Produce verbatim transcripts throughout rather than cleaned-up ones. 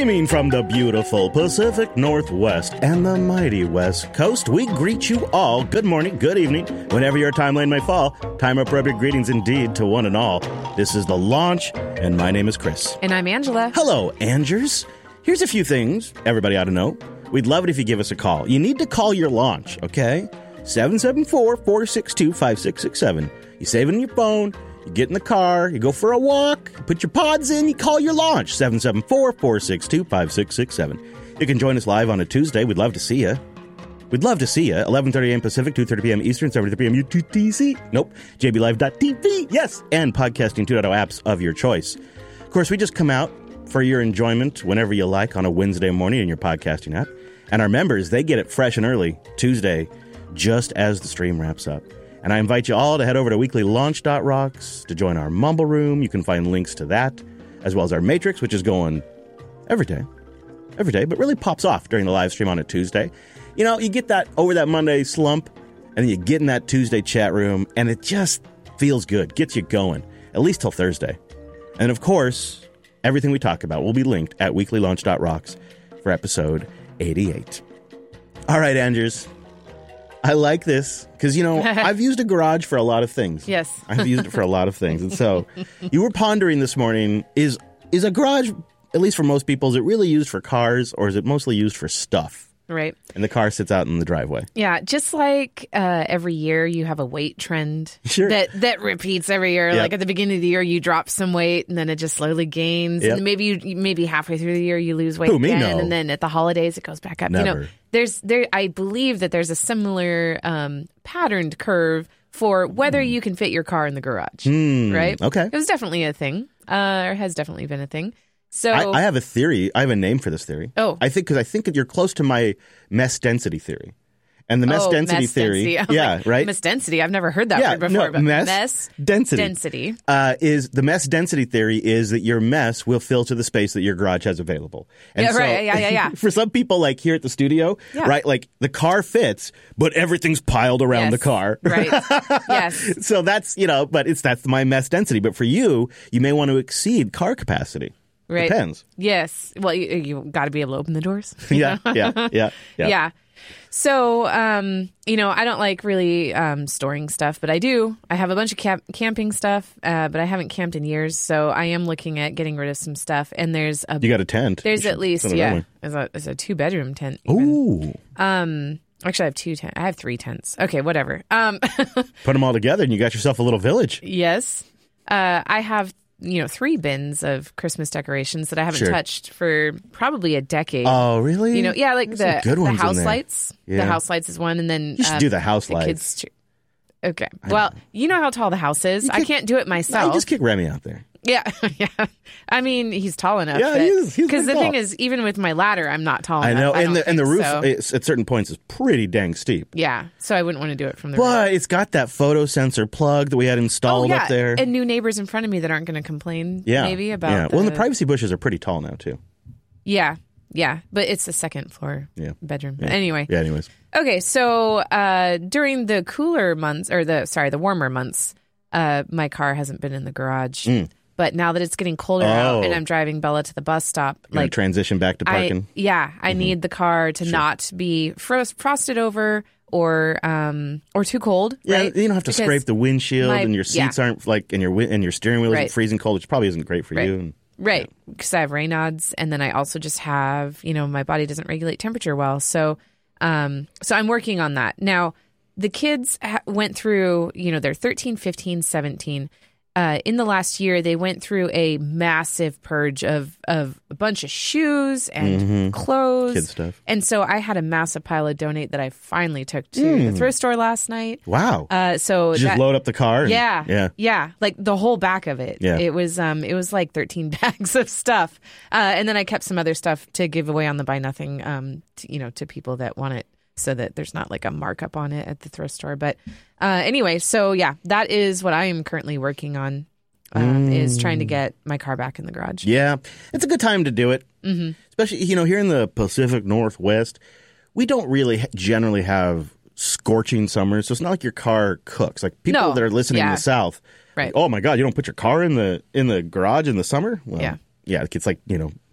Streaming from the beautiful Pacific Northwest and the mighty West Coast, we greet you all. Good morning, good evening, whenever your timeline may fall. Time appropriate greetings indeed to one and all. This is The Launch, and my name is Chris. And I'm Angela. Hello, Angers. Here's a few things everybody ought to know. We'd love it if you give us a call. You need to call your launch, okay? seven seven four, four six two, five six six seven. You save it in your phone. You get in the car, you go for a walk, you put your pods in, you call your launch, seven seven four, four six two, five six six seven. You can join us live on a Tuesday. We'd love to see you. We'd love to see you. eleven thirty a.m. Pacific, two thirty p.m. Eastern, seven thirty p.m. U T C. Nope. J B Live dot T V. Yes. And podcasting two point oh apps of your choice. Of course, we just come out for your enjoyment whenever you like on a Wednesday morning in your podcasting app. And our members, they get it fresh and early Tuesday, just as the stream wraps up. And I invite you all to head over to weekly launch dot rocks to join our Mumble Room. You can find links to that, as well as our Matrix, which is going every day. Every day, but really pops off during the live stream on a Tuesday. You know, you get that over that Monday slump, and then you get in that Tuesday chat room, and it just feels good, gets you going, at least till Thursday. And of course, everything we talk about will be linked at weekly launch dot rocks for episode eighty-eight. All right, Andrews. I like this because, you know, I've used a garage for a lot of things. Yes. I've used it for a lot of things. And so you were pondering this morning, is is a garage, at least for most people, is it really used for cars or is it mostly used for stuff? Right. And the car sits out in the driveway. Yeah, just like uh, every year you have a weight trend Sure. that, that repeats every year. Yep. Like at the beginning of the year you drop some weight and then it just slowly gains. Yep. And maybe you maybe halfway through the year you lose weight Who, me? again. No. And then at the holidays it goes back up. Never. You know, there's there I believe that there's a similar um, patterned curve for whether mm. you can fit your car in the garage. Mm, right? Okay. It was definitely a thing. Uh, or has definitely been a thing. So I, I have a theory. I have a name for this theory. Oh. I think because I think that you're close to my mesh density theory. And the mesh oh, density mess theory, density. I'm yeah, like, right? Mesh density. I've never heard that yeah, word before. no, but mess, mess density. density. Uh, is the mesh density theory is that your mess will fill to the space that your garage has available. And Yeah, so, right. Yeah, yeah, yeah. For some people, like here at the studio, Yeah. right, like the car fits, but everything's piled around Yes. the car. Right. Yes. So that's, you know, but it's that's my mesh density. But for you, you may want to exceed car capacity. Right. Depends. Yes. Well, you, you got to be able to open the doors. Yeah, yeah, yeah, yeah. Yeah. So, um, you know, I don't like really um, storing stuff, but I do. I have a bunch of camp- camping stuff, uh, but I haven't camped in years. So I am looking at getting rid of some stuff. And there's a You got a tent. there's You at should least, put it that yeah, way. it's a, it's a two bedroom tent. even. Ooh. Um, actually, I have two tents. I have three tents. Okay, whatever. Um, Put them all together and you got yourself a little village. yes. Uh, I have, you know, three bins of Christmas decorations that I haven't Sure. touched for probably a decade. Oh, really? You know, yeah, like There's the, some good the ones in house there. lights. Yeah. The house lights is one, and then You should um, do the house the lights. kids. Tr- okay, well, you know how tall the house is. I kick- can't do it I myself. just kick Remy out there. Yeah, yeah. I mean, he's tall enough. Yeah, he is. He's Because pretty the thing tall. is, even with my ladder, I'm not tall I enough. know, I and don't the and the think roof so. is, at certain points is pretty dang steep. Yeah, so I wouldn't want to do it from the roof. But it's got that photo sensor plug that we had Oh installed yeah, up there. and new neighbors in front of me that aren't going to complain. yeah, maybe about. yeah. Well, and the the- privacy bushes are pretty tall now too. Yeah, yeah, but it's the second floor Yeah. bedroom. Yeah. Anyway, Yeah. Anyways, okay, so uh, during the cooler months, or the sorry, the warmer months, uh, my car hasn't been in the garage. Mm. But now that it's getting colder Oh. out and I'm driving Bella to the bus stop, you're gonna like transition back to I, parking. yeah, I need the car to not be frost, frosted over or um or too cold. yeah, right? you don't have to Because scrape the windshield, my- and your seats yeah. aren't like, and your wi- and your steering wheel isn't Right. freezing cold, which probably isn't great for Right. you. And, Right, because I have Raynaud's, and then I also just have, you know, my body doesn't regulate temperature well, so, um, so I'm working on that now. The kids ha- went through, you know, they're thirteen, fifteen, seventeen. Uh, in the last year, they went through a massive purge of of a bunch of shoes and clothes, Kid stuff. and so I had a massive pile of donate that I finally took to Mm. the thrift store last night. Wow. Uh, so Did you just that- load up the car. And, yeah, Yeah. yeah, like the whole back of it. Yeah. It was um, it was like thirteen bags of stuff, uh, and then I kept some other stuff to give away on the buy nothing, um, to, you know, to people that want it, so that there's not like a markup on it at the thrift store. But uh, anyway, so yeah, that is what I am currently working on. Um, Mm. Is trying to get my car back in the garage. Yeah, it's a good time to do it. Mm-hmm. Especially, you know, here in the Pacific Northwest, we don't really ha- generally have scorching summers, so it's not like your car cooks. Like people No, that are listening yeah. in the South, Right. like, oh my God, you don't put your car in the in the garage in the summer? Well, Yeah. yeah, it's like, you know,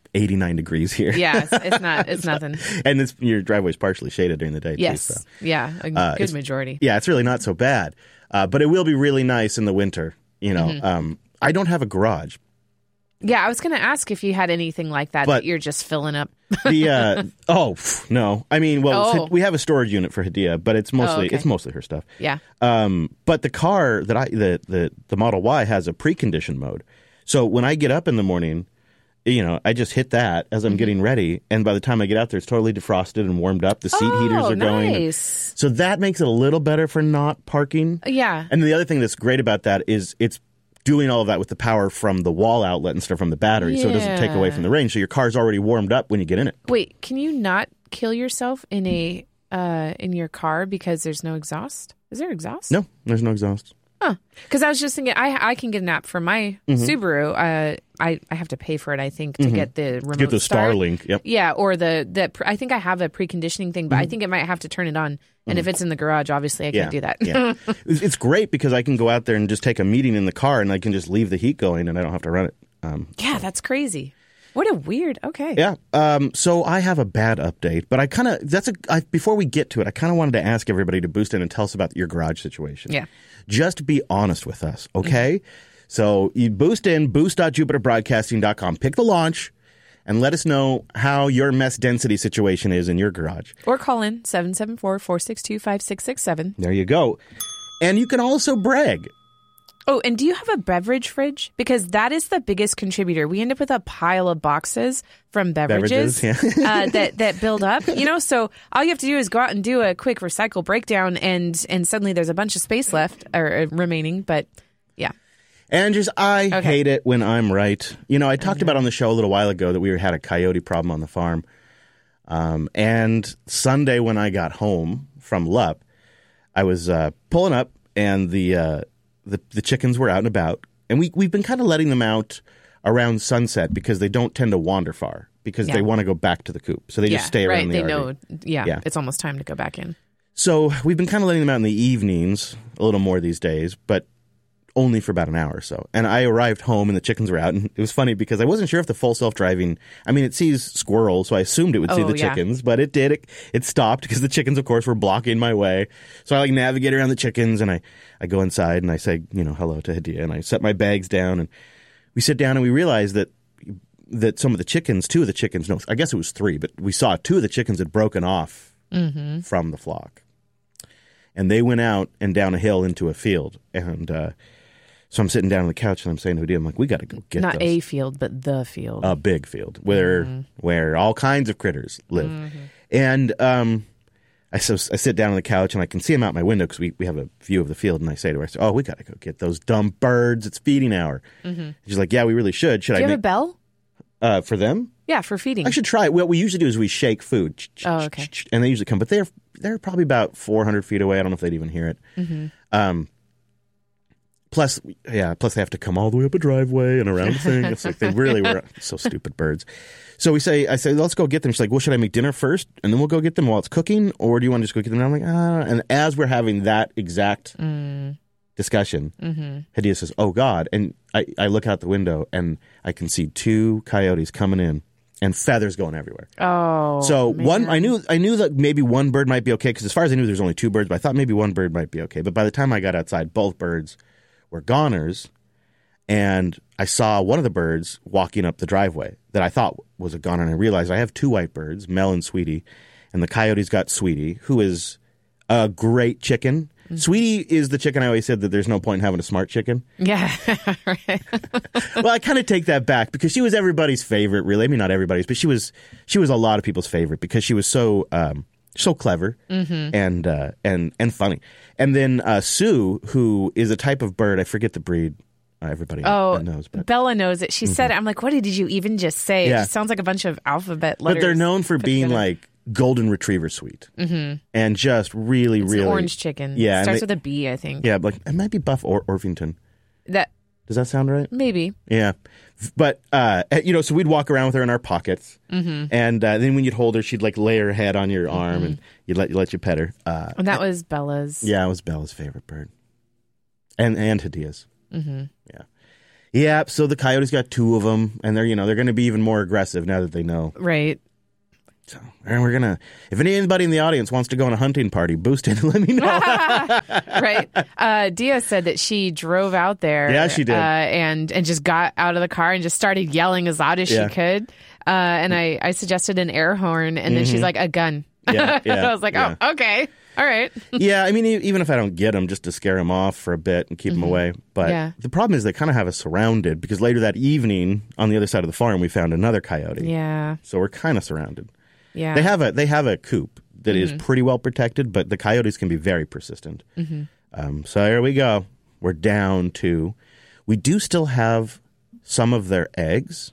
eighty-nine degrees here. Yeah, it's, it's not. It's nothing. And it's, your driveway's partially shaded during the day, Yes. too. So. Yeah, a Uh, good it's- majority. Yeah, it's really not so bad. Uh, but it will be really nice in the winter. You know, Mm-hmm. um, I don't have a garage. Yeah, I was going to ask if you had anything like that But- that you're just filling up. The uh, oh pff, no, I mean, well, Oh. we have a storage unit for Hadia, but it's mostly okay. it's mostly her stuff. Yeah. Um, but the car that I the, the the Model Y has a preconditioned mode, so when I get up in the morning, you know, I just hit that as Mm-hmm. I'm getting ready, and by the time I get out there, it's totally defrosted and warmed up. The seat oh, heaters are going, nice. so that makes it a little better for not parking. Yeah. And the other thing that's great about that is it's doing all of that with the power from the wall outlet instead of from the battery, so it doesn't take away Yeah. from the range. So your car's already warmed up when you get in it. Wait, can you not kill yourself in a uh, in your car because there's no exhaust? Is there exhaust? No, there's no exhaust. Huh. Because I was just thinking, I I can get an app for my Mm-hmm. Subaru. Uh, I I have to pay for it, I think, to get the remote Get the start. Starlink. Yep. Yeah, or the the I think I have a preconditioning thing, but I think it might have to turn it on. And if it's in the garage, obviously I can't do that. yeah. It's it's great because I can go out there and just take a meeting in the car, and I can just leave the heat going, and I don't have to run it. Um, Yeah, that's crazy. What a weird. Okay. yeah. Um, so I have a bad update, but I kind of that's a I, before we get to it, I kind of wanted to ask everybody to boost in and tell us about your garage situation. Yeah. Just be honest with us, okay? So you boost in boost dot jupiter broadcasting dot com, pick the launch, and let us know how your mess density situation is in your garage. Or call in seven seven four, four six two, five six six seven. There you go. And you can also brag. Oh, and do you have a beverage fridge? Because that is the biggest contributor. We end up with a pile of boxes from beverages, Beverages, yeah. uh, that that build up. You know, so all you have to do is go out and do a quick recycle breakdown, and and suddenly there's a bunch of space left or uh, remaining. But yeah, Andrews, I Okay. hate it when I'm right. You know, I talked about on the show a little while ago that we had a coyote problem on the farm. Um, and Sunday when I got home from L U P, I was uh, pulling up, and the, uh, the the chickens were out and about. And we, we've been kind of letting them out around sunset because they don't tend to wander far because Yeah. they want to go back to the coop. So they yeah, just stay right. around the They R V. know. Yeah, Yeah. it's almost time to go back in. So we've been kind of letting them out in the evenings a little more these days, but only for about an hour or so. And I arrived home and the chickens were out. And it was funny because I wasn't sure if the full self-driving, I mean, it sees squirrels, so I assumed it would see Oh, the yeah. chickens, but it did. It, it stopped because the chickens, of course, were blocking my way. So I like navigate around the chickens and I, I go inside and I say, you know, hello to Hadia, and I set my bags down and we sit down and we realize that that some of the chickens, two of the chickens, no, I guess it was three, but we saw two of the chickens had broken off Mm-hmm. from the flock. And they went out and down a hill into a field. And uh, so I'm sitting down on the couch and I'm saying to Hadia, I'm like, we got to go get Not those. a field, but the field. A big field where Mm-hmm. where all kinds of critters live. And um, I, so, I sit down on the couch and I can see them out my window because we, we have a view of the field. And I say to her, I say, oh, we got to go get those dumb birds. It's feeding hour. Mm-hmm. She's like, yeah, we really should. Should Do you I have a make bell? uh, for them? Yeah, for feeding. I should try it. What we usually do is we shake food. Oh, okay. And they usually come, but they're they're probably about four hundred feet away. I don't know if they'd even hear it. Mm-hmm. Um, plus, yeah, plus they have to come all the way up a driveway and around the thing. It's like they really were so stupid birds. So we say, I say, let's go get them. She's like, well, should I make dinner first and then we'll go get them while it's cooking, or do you want to just go get them? And I'm like, ah. And as we're having that exact Mm. discussion, Mm-hmm. Hadia says, oh God. And I, I look out the window and I can see two coyotes coming in and feathers going everywhere. Oh, So man. one, I knew, I knew that maybe one bird might be okay because as far as I knew, there's only two birds. But I thought maybe one bird might be okay. But by the time I got outside, both birds were goners, and I saw one of the birds walking up the driveway that I thought was a goner, and I realized I have two white birds, Mel and Sweetie, and the coyotes got Sweetie, who is a great chicken. Mm-hmm. Sweetie is the chicken I always said that there's no point in having a smart chicken. Yeah, right. Well, I kind of take that back because she was everybody's favorite, really. I mean, not everybody's, but she was she was a lot of people's favorite because she was so um, so clever Mm-hmm. and uh, and and funny. And then uh, Sue, who is a type of bird, I forget the breed. Uh, everybody Oh, knows, but Bella knows it. She said it. I'm like, what did you even just say? Yeah. It just sounds like a bunch of alphabet letters. but they're known for put being together. like golden retriever sweet mm-hmm. and just really, It's really an orange chicken. Yeah, and Starts they- with a B, I think. Yeah, like it might be Buff or Orpington. That Does that sound right? maybe. Yeah. But, uh, you know, so we'd walk around with her in our pockets. Mm-hmm. And uh, then when you'd hold her, she'd like lay her head on your arm and you'd let, let you pet her. Uh, And that was Bella's. yeah, it was Bella's favorite bird. And and Hadia's. Mm-hmm. Yeah. Yeah, so the coyotes got two of them, and they're you know they're going to be even more aggressive now that they know. Right. So, and we're gonna. If anybody in the audience wants to go on a hunting party, boost it and let me know. Right. Uh, Dia said that she drove out there. Yeah, she did. Uh, and and just got out of the car and just started yelling as loud as Yeah. she could. Uh, and I, I suggested an air horn, and then she's like, a gun. Yeah, yeah, I was like, yeah. oh, okay, all right. Yeah, I mean, e- even if I don't get them, just to scare them off for a bit and keep them away. But Yeah. the problem is they kind of have us surrounded because later that evening on the other side of the farm we found another coyote. Yeah, So we're kind of surrounded. yeah. They have a they have a coop that is pretty well protected, but the coyotes can be very persistent. Um, so here we go. We're down to. We do still have some of their eggs,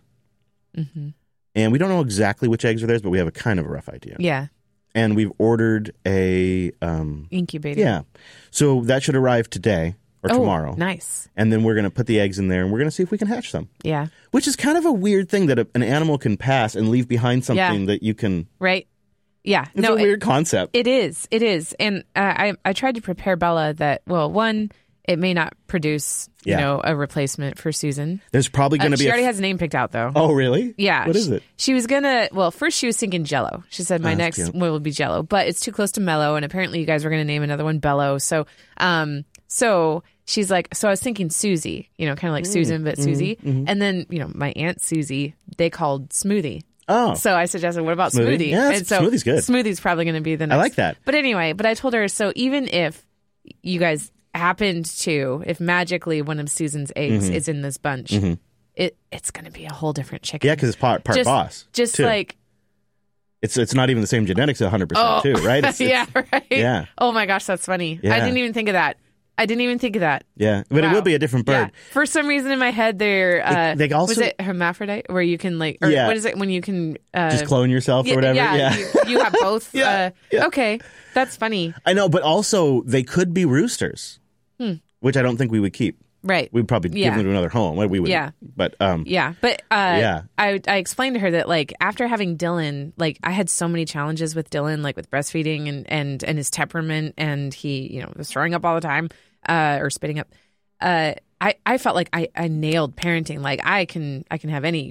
and we don't know exactly which eggs are theirs, but we have a kind of a rough idea. yeah. And we've ordered a um, Incubator. yeah, so that should arrive today or Oh, tomorrow, nice. and then we're going to put the eggs in there, and we're going to see if we can hatch them. Yeah. Which is kind of a weird thing that a, an animal can pass and leave behind something Yeah. that you can. Right. Yeah. It's no, a it- weird concept. It is. It is. And uh, I I tried to prepare Bella that, well, one, it may not produce, you Yeah. know, a replacement for Susan. There's probably going Uh, to be. she a already f- has a name picked out, though. Oh, really? Yeah. What is she, it? She was going to, well, first she was thinking Jello. She said, my Oh, next that's cute. one will be Jello, but it's too close to Mellow. And apparently you guys were going to name another one Bello. So, um, so she's like, so I was thinking Susie, you know, kind of like Susan, but Susie. And then, you know, my Aunt Susie, they called Smoothie. Oh, So I suggested, what about Smoothie? Smoothie? Yeah, that's- and so Smoothie's good. Smoothie's probably going to be the next. I like that. But anyway, but I told her, so even if you guys happened to, if magically one of Susan's eggs Mm-hmm. is in this bunch, it it's going to be a whole different chicken. yeah, because it's part, part just, boss. Just too. like, it's it's not even the same genetics one hundred percent oh, too, right? It's, it's- yeah, right. yeah. Oh my gosh, that's funny. I Yeah. didn't even think of that. I didn't even think of that. yeah, but it Wow. will be a different bird. Yeah. For some reason in my head, they're uh, they also- was it hermaphrodite, where you can like, or Yeah. what is it when you can uh, Just clone yourself or whatever. Yeah, Yeah, You, you have both. Yeah, uh, yeah. Okay, that's funny. I know, but also they could be roosters, which I don't think we would keep. Right. We'd probably Yeah. give them to another home. Well, we would. Yeah. But um, Yeah, but uh, Yeah. I I explained to her that like after having Dylan, like I had so many challenges with Dylan, like with breastfeeding and and and his temperament, and he you know was throwing up all the time, uh, or spitting up. Uh, I I felt like I I nailed parenting. Like I can I can have any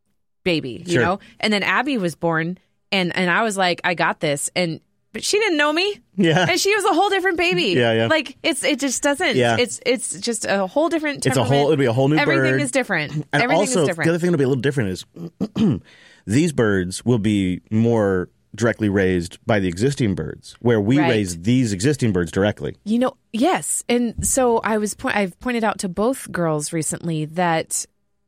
baby, you Sure. know. And then Abby was born, and and I was like, I got this, and. But she didn't know me, yeah, and she was a whole different baby. Yeah, yeah. Like it's it just doesn't. Yeah. It's it's just a whole different. it's a whole. temperament. It'll be a whole new Everything bird. is different. And Everything also, is different. the other thing that'll be a little different is these birds will be more directly raised by the existing birds, where we Right. raise these existing birds directly. You know, yes. And so I was point I've pointed out to both girls recently that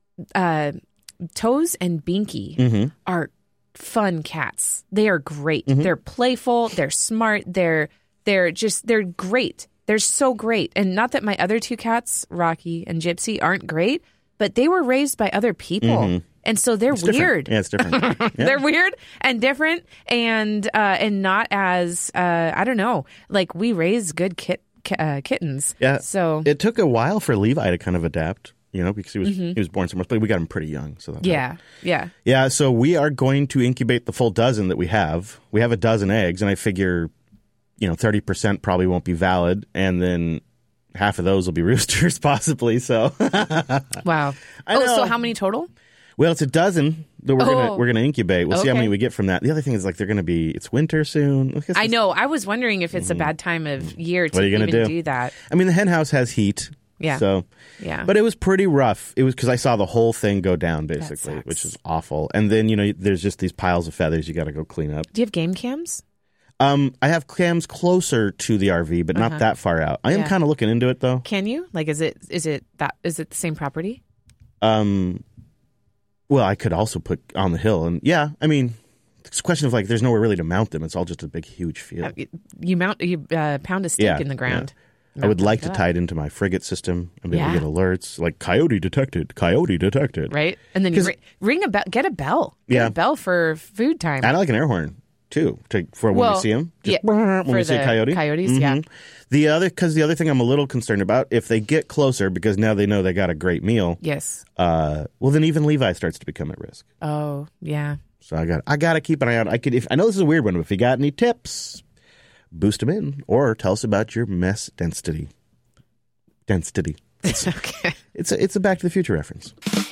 uh Toes and Binky Mm-hmm. are fun cats. They are great. They're playful, they're smart, they're they're just they're great. They're so great. And not that my other two cats, Rocky and Gypsy, aren't great, but they were raised by other people. And so they're It's different. weird. Yeah, it's different. Yeah. They're weird and different, and uh, and not as uh, I don't know. Like we raise good kit, ki- uh, kittens. Yeah. So It took a while for Levi to kind of adapt, you know, because he was he was born so much, but we got him pretty young, so that Mm-hmm. yeah, yeah, Yeah, so we are going to incubate the full dozen that we have. We have a dozen eggs, and I figure, you know, thirty percent probably won't be valid, and then half of those will be roosters, possibly. So, wow. I oh, know. so how many total? well, it's a dozen that we're gonna Oh. we're gonna incubate. We'll see how Okay. many we get from that. The other thing is like they're gonna be. It's winter soon. guess I it's- know. I was wondering if it's a bad time of year to What are you gonna even do? do that. I mean, the hen house has heat. Yeah. So, Yeah. but it was pretty rough. It was because I saw the whole thing go down, basically, sucks. which is awful. And then you know, there's just these piles of feathers you got to go clean up. Do you have game cams? Um, I have cams closer to the R V, but not that far out. I am Yeah. kind of looking into it though. Can you? Like, is it is it that is it the same property? Um, well, I could also put on the hill, and yeah, I mean, it's a question of like, there's nowhere really to mount them. It's all just a big, huge field. Uh, You mount you uh, pound a stick Yeah, in the ground. I would Mount like it to up. tie it into my frigate system and be able Yeah. to get alerts like coyote detected, coyote detected. Right, and then you 'Cause- ring, ring a bell. Get a bell. Get Yeah. a bell for food time. And I like an air horn too, to, for when Well, we see them. yeah, when for we see a the coyote. coyotes, yeah. Mhm. The other, because the other thing I'm a little concerned about, if they get closer, because now they know they got a great meal. Yes. Uh, well, then even Levi starts to become at risk. Oh, yeah. So I got I got to keep an eye out. I could if I know this is a weird one, but if you got any tips, boost them in or tell us about your mess density. Density. It's, Okay. it's, a, it's a Back to the Future reference.